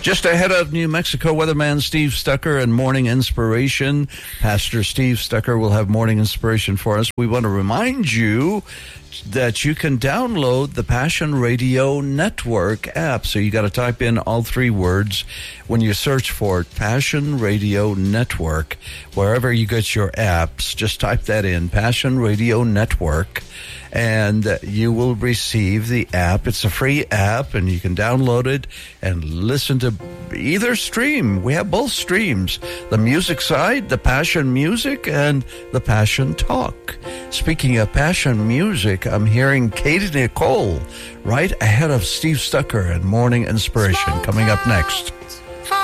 Just ahead of New Mexico weatherman Steve Stucker and Morning Inspiration. Pastor Steve Stucker will have Morning Inspiration for us. We want to remind you that you can download the Passion Radio Network app. So you got to type in all three words when you search for it, Passion Radio Network. Wherever you get your apps, just type that in, Passion Radio Network, and you will receive the app. It's a free app, and you can download it and listen to either stream. We have both streams, the music side, the Passion Music, and the Passion Talk. Speaking of Passion Music, I'm hearing Katie Nicole right ahead of Steve Stucker and Morning Inspiration coming up next.